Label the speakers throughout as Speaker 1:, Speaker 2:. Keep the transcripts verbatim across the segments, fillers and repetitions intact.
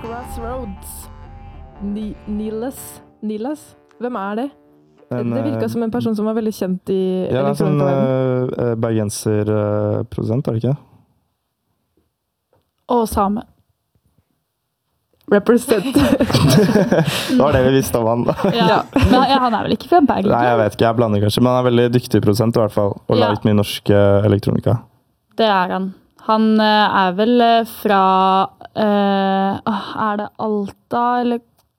Speaker 1: Crossroads. Ni Nilas. Nilas? Hvem er det?
Speaker 2: En,
Speaker 1: det virket som en person som var veldig kjent i
Speaker 2: ja, det er sånn
Speaker 1: elektronikaverdenen.
Speaker 2: uh, bergenser-produsent, er det ikke?
Speaker 3: Og same.
Speaker 1: Represent.
Speaker 2: Det var det vi visste om han.
Speaker 3: Ja. Men ja, han er vel ikke fra Bergen?
Speaker 2: Nei, jeg vet ikke, jeg blander kanskje, men han er veldig dyktig produsent i hvert fall, og
Speaker 3: Ja.
Speaker 2: laget mye norsk uh, elektronika.
Speaker 3: Det er han. Han eh, er vel eh, fra eh, åh, er det Alta eller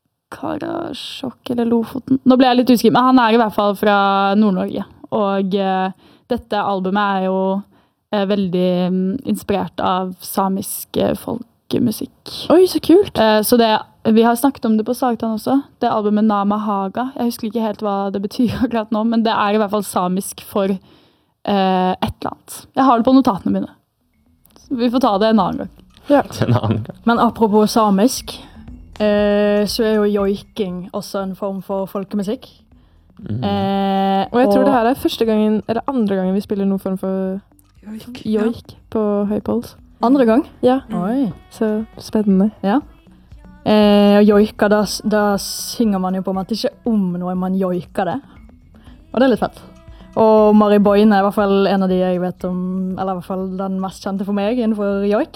Speaker 3: Karasjok eller Lofoten? Nå ble jeg litt usikker, men han er i hvert fall fra Nord-Norge. Og eh, dette albumet er jo eh, veldig mm, inspirert av samisk eh, folkemusikk.
Speaker 1: Oi, så kult.
Speaker 3: Eh, så det, vi har snakket om det på Sagtann også. Det albumet Nama Haga. Jeg husker ikke helt hva det betyr akkurat nå, men det er i hvert fall samisk for eh, et eller annet. Jeg har det på notatene mine. Vi får ta det en annen gang.
Speaker 1: Ja.
Speaker 4: En annen gang.
Speaker 5: Men apropos samisk, eh, så er jo joiking også en form for folkemusikk.
Speaker 4: Mm.
Speaker 5: Eh,
Speaker 1: Og jeg tror det her er første gangen, eller andre gangen vi spiller noen form for joik på Høypols.
Speaker 5: Andre gang?
Speaker 1: Ja,
Speaker 5: Oi.
Speaker 1: så spennende.
Speaker 5: Ja. Eh, og joika, da, da synger man jo på en måte ikke om noe, man joiker det. Og det er litt fett. Og Mari Boine er i hvert fall en av de jeg vet om, eller i hvert fall den mest kjente for meg innenfor joik.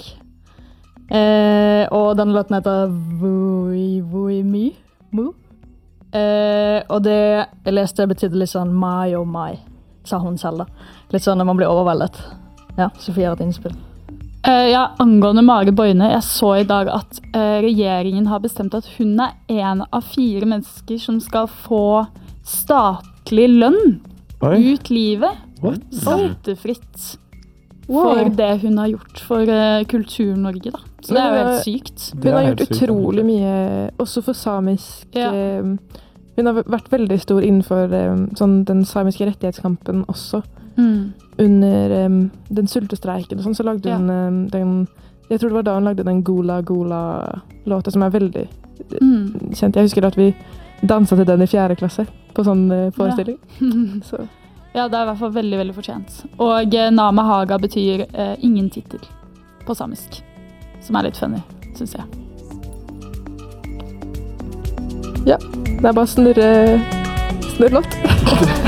Speaker 5: Eh, og denne låten heter Vui Vui Mi Mu. Eh, og det jeg leste betydde litt sånn mai og mai, sa hun selv da. Litt sånn når man blir overveldet. Ja, Sofie har et innspill.
Speaker 3: Eh, ja, angående Mari Boine, jeg så i dag at eh, regjeringen har bestemt at hun er en av fire mennesker som skal få statlig lønn
Speaker 2: Oi,
Speaker 3: ut livet.
Speaker 2: what?
Speaker 3: Skattefritt.
Speaker 1: Wow.
Speaker 3: For det hun har gjort for eh, Kultur-Norge, da. Så det er jo helt sykt.
Speaker 2: Det
Speaker 1: Hun
Speaker 2: er
Speaker 1: har
Speaker 2: helt
Speaker 1: gjort
Speaker 2: sykt,
Speaker 1: utrolig mye, også for samisk.
Speaker 3: Ja.
Speaker 1: eh, Hun har vært veldig stor innenfor eh, sånn, den samiske rettighetskampen også.
Speaker 3: Mm.
Speaker 1: Under eh, den sultestreiken og sånn, så lagde
Speaker 3: Ja.
Speaker 1: hun eh, den, jeg tror det var da hun lagde den Gola Gola-låta, som er veldig
Speaker 3: Mm.
Speaker 1: kjent. Jeg husker at vi danset til den i fjerde klasse på sånn eh, forestilling. Så.
Speaker 3: Ja, det er i hvert fall veldig, veldig fortjent. Og eh, Nama Haga betyr eh, ingen titel på samisk. Som er litt funny, synes jeg.
Speaker 1: Det er bare snurre, snurre låt.